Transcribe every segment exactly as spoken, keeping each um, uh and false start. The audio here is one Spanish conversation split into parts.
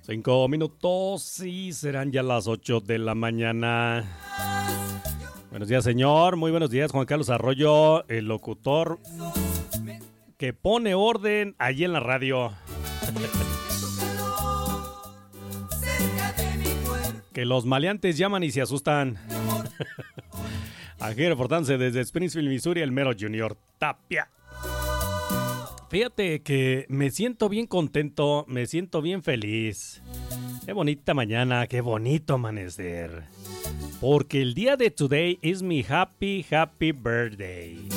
Cinco minutos y serán ya las ocho de la mañana. Buenos días, señor. Muy buenos días, Juan Carlos Arroyo, el locutor que pone orden allí en la radio. Que los maleantes llaman y se asustan. Aquí reportándose desde Springfield, Missouri, el mero Junior Tapia. Fíjate que me siento bien contento, me siento bien feliz. Qué bonita mañana, qué bonito amanecer. Porque el día de today es mi happy, happy birthday.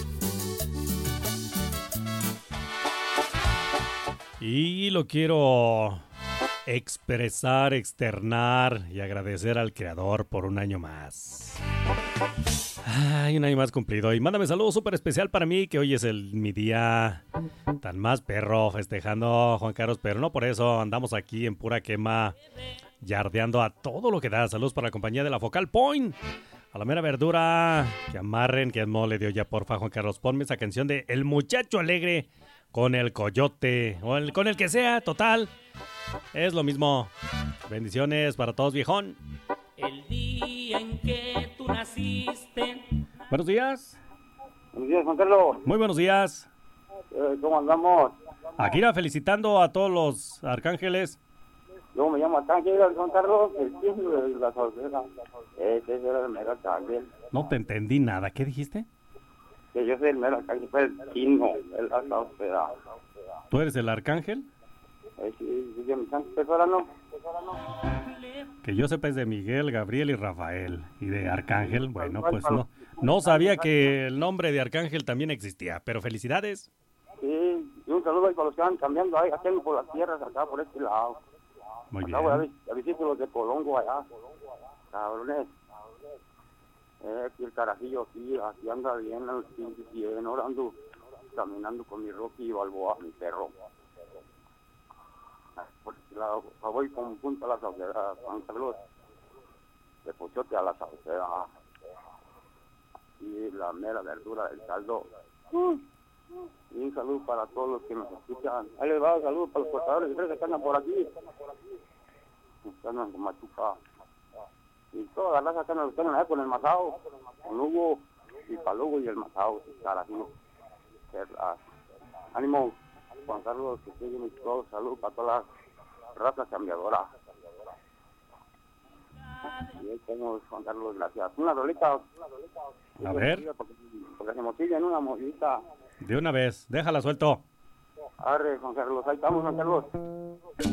Y lo quiero expresar, externar y agradecer al creador por un año más. Ay, un año más cumplido. Y mándame saludos súper especial para mí, que hoy es el, mi día tan más perro, festejando, Juan Carlos. Pero no por eso, andamos aquí en pura quema, yardeando a todo lo que da. Saludos para la compañía de la Focal Point. A la mera verdura, que amarren, que no le dio ya, porfa, Juan Carlos. Ponme esa canción de El Muchacho Alegre con el Coyote, o el, con el que sea, total. Es lo mismo. Bendiciones para todos, viejón. El día en que tú naciste. Buenos días. Buenos días, Juan Carlos. Muy buenos días. Eh, ¿Cómo andamos? Aquí irá felicitando a todos los arcángeles. Yo me llamo Arcángel, Juan Carlos, el tío de la soltera. Ese es el mero Arcángel. No te entendí nada. ¿Qué dijiste? Que yo soy el mero Arcángel, fue el chino, el la soltera. ¿Tú eres el arcángel? Eh, sí, sí, mi santo tesorano. Que yo sepa es de Miguel, Gabriel y Rafael. Y de Arcángel, bueno, pues no. No sabía que el nombre de Arcángel también existía, pero felicidades. Sí, y un saludo ahí para los que van cambiando ahí, acá por las tierras, acá por este lado. Muy Acá voy a, bien. vis- a visitar los de Colongo allá. Cabrones. Eh, aquí el carajillo aquí, aquí anda bien, al cien, ahora ando caminando con mi Rocky y Balboa, mi perro. Por este lado, voy con punto a la sauceda, Juan Carlos, de Pochote a la sauceda, y la mera verdura del caldo. Y un saludo para todos los que nos escuchan. Ahí les va un saludo para los portadores de tres que andan por aquí, que andan con Machuca, y toda la raza que andan, que andan allá con el Mazao, con Hugo, y para Hugo y el Mazao, carajillo. Ánimo, Juan Carlos, que esté bien y todo. Salud para todas las razas cambiadoras. Y ahí tenemos, Juan Carlos, gracias. Una rolita. A ver. Porque, porque se motillan una movida. De una vez, déjala suelto. Arre, Juan Carlos, ahí estamos, Juan Carlos.